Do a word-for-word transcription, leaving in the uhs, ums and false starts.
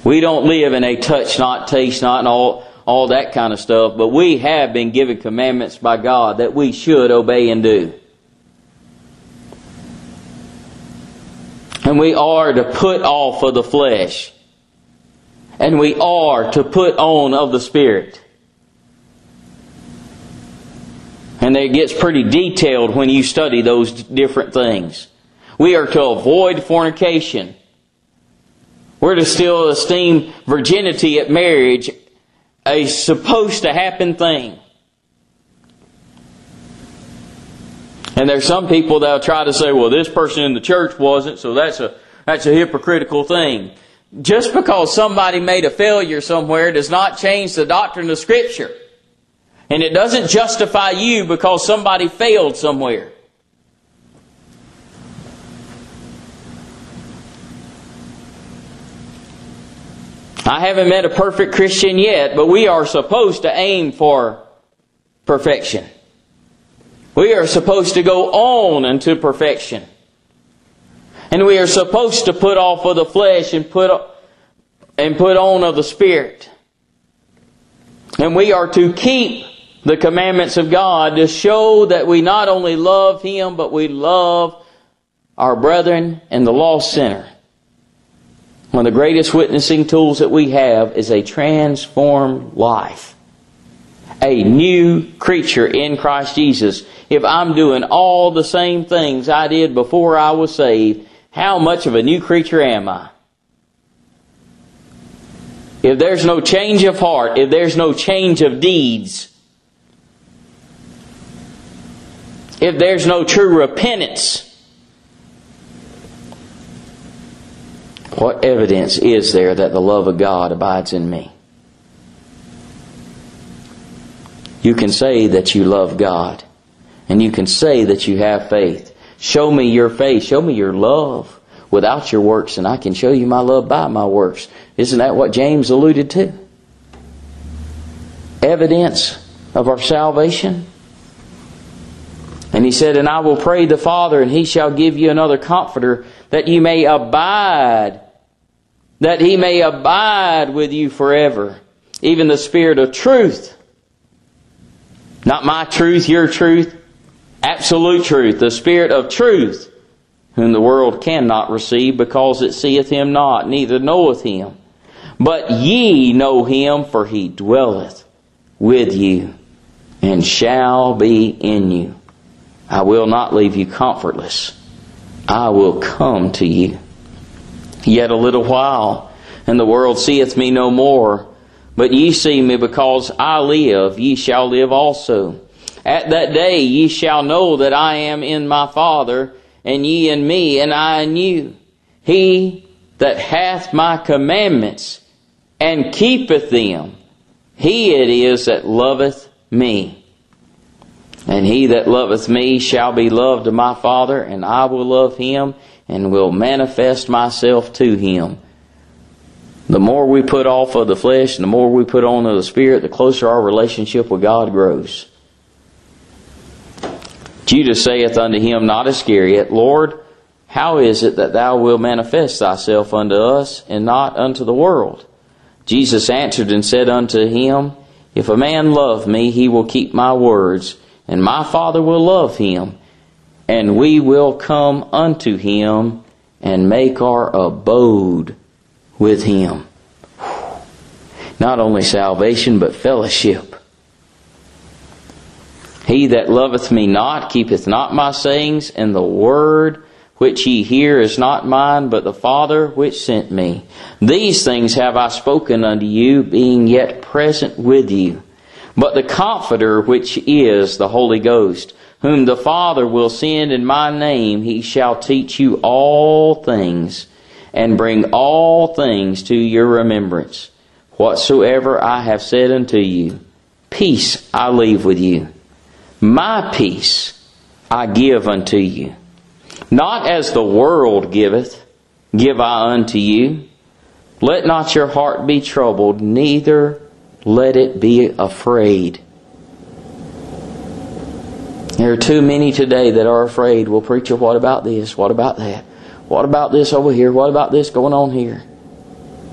We don't live in a touch not, taste not, and all, all that kind of stuff. But we have been given commandments by God that we should obey and do. And we are to put off of the flesh. And we are to put on of the Spirit. And it gets pretty detailed when you study those different things. We are to avoid fornication. We're to still esteem virginity at marriage a supposed to happen thing. And there's some people that'll try to say, well, this person in the church wasn't, so that's a that's a hypocritical thing. Just because somebody made a failure somewhere does not change the doctrine of Scripture. And it doesn't justify you because somebody failed somewhere. I haven't met a perfect Christian yet, but we are supposed to aim for perfection. We are supposed to go on unto perfection. And we are supposed to put off of the flesh and put and put on of the Spirit. And we are to keep the commandments of God to show that we not only love Him, but we love our brethren and the lost sinner. One of the greatest witnessing tools that we have is a transformed life. A new creature in Christ Jesus. If I'm doing all the same things I did before I was saved, how much of a new creature am I? If there's no change of heart, if there's no change of deeds, if there's no true repentance, what evidence is there that the love of God abides in me? You can say that you love God. And you can say that you have faith. Show me your faith. Show me your love without your works, and I can show you my love by my works. Isn't that what James alluded to? Evidence of our salvation. And he said, and I will pray the Father, and He shall give you another Comforter, that you may abide, that He may abide with you forever. Even the Spirit of truth. Not my truth, your truth. Absolute truth. The Spirit of truth, whom the world cannot receive, because it seeth Him not, neither knoweth Him. But ye know Him, for He dwelleth with you, and shall be in you. I will not leave you comfortless. I will come to you. Yet a little while, and the world seeth me no more. But ye see me, because I live, ye shall live also. At that day ye shall know that I am in my Father, and ye in me, and I in you. He that hath my commandments, and keepeth them, he it is that loveth me. And he that loveth me shall be loved of my Father, and I will love him, and will manifest myself to him. The more we put off of the flesh, and the more we put on of the Spirit, the closer our relationship with God grows. Judas saith unto him, not Iscariot, Lord, how is it that thou wilt manifest thyself unto us, and not unto the world? Jesus answered and said unto him, if a man love me, he will keep my words, and my Father will love him, and we will come unto him, and make our abode with him. Not only salvation, but fellowship. He that loveth me not keepeth not my sayings, and the word which ye hear is not mine, but the Father which sent me. These things have I spoken unto you, being yet present with you. But the Comforter, which is the Holy Ghost, whom the Father will send in my name, he shall teach you all things, and bring all things to your remembrance, whatsoever I have said unto you. Peace I leave with you. My peace I give unto you. Not as the world giveth, give I unto you. Let not your heart be troubled, neither let it be afraid. There are too many today that are afraid. Well, preacher, what about this? What about that? What about this over here? What about this going on here?